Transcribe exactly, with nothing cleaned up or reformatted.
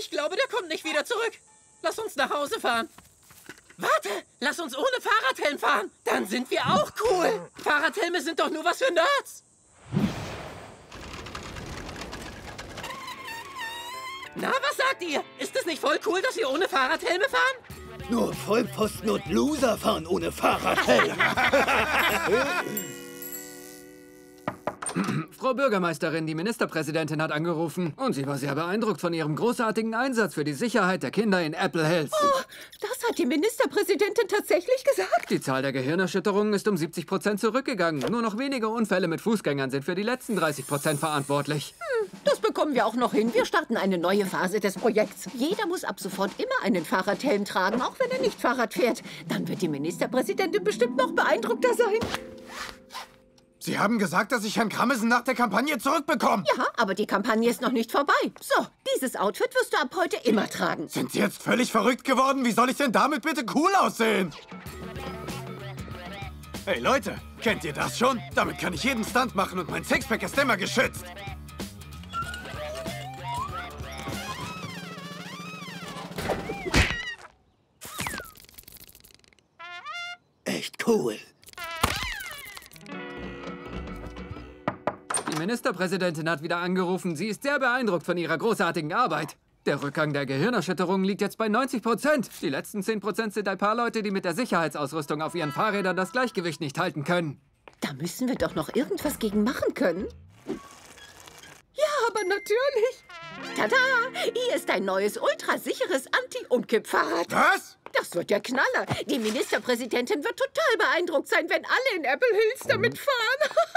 Ich glaube, der kommt nicht wieder zurück. Lass uns nach Hause fahren. Warte, lass uns ohne Fahrradhelm fahren. Dann sind wir auch cool. Fahrradhelme sind doch nur was für Nerds. Na, was sagt ihr? Ist es nicht voll cool, dass wir ohne Fahrradhelme fahren? Nur Vollpfosten und Loser fahren ohne Fahrradhelm. Frau Bürgermeisterin, die Ministerpräsidentin hat angerufen und sie war sehr beeindruckt von ihrem großartigen Einsatz für die Sicherheit der Kinder in Apple Hills. Oh, das hat die Ministerpräsidentin tatsächlich gesagt? Die Zahl der Gehirnerschütterungen ist um siebzig Prozent zurückgegangen. Nur noch wenige Unfälle mit Fußgängern sind für die letzten dreißig Prozent verantwortlich. Hm, das bekommen wir auch noch hin. Wir starten eine neue Phase des Projekts. Jeder muss ab sofort immer einen Fahrradhelm tragen, auch wenn er nicht Fahrrad fährt. Dann wird die Ministerpräsidentin bestimmt noch beeindruckter sein. Sie haben gesagt, dass ich Herrn Krammesen nach der Kampagne zurückbekomme. Ja, aber die Kampagne ist noch nicht vorbei. So, dieses Outfit wirst du ab heute immer tragen. Sind Sie jetzt völlig verrückt geworden? Wie soll ich denn damit bitte cool aussehen? Hey Leute, kennt ihr das schon? Damit kann ich jeden Stunt machen und mein Sixpack ist immer geschützt. Echt cool. Die Ministerpräsidentin hat wieder angerufen. Sie ist sehr beeindruckt von ihrer großartigen Arbeit. Der Rückgang der Gehirnerschütterungen liegt jetzt bei neunzig Prozent. Die letzten zehn Prozent sind ein paar Leute, die mit der Sicherheitsausrüstung auf ihren Fahrrädern das Gleichgewicht nicht halten können. Da müssen wir doch noch irgendwas gegen machen können. Ja, aber natürlich. Tada! Hier ist ein neues, ultrasicheres Anti-Umkipp-Fahrrad. Was? Das wird der Knaller. Die Ministerpräsidentin wird total beeindruckt sein, wenn alle in Apple Hills damit fahren.